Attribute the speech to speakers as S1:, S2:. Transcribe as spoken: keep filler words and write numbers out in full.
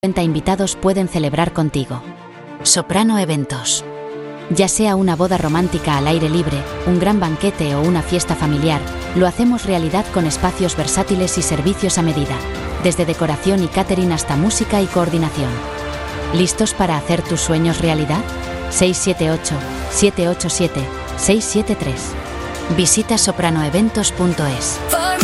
S1: cincuenta invitados pueden celebrar contigo. Soprano Eventos. Ya sea una boda romántica al aire libre, un gran banquete o una fiesta familiar, lo hacemos realidad con espacios versátiles y servicios a medida, desde decoración y catering hasta música y coordinación. ¿Listos para hacer tus sueños realidad? seis siete ocho, siete ocho siete, seis siete tres. Visita soprano eventos punto es.